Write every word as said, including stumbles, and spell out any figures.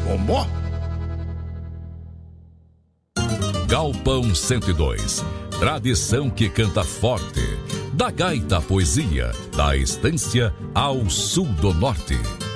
Bombó? Galpão cento e dois. Tradição que canta forte. Da gaita à poesia, da estância ao sul do norte.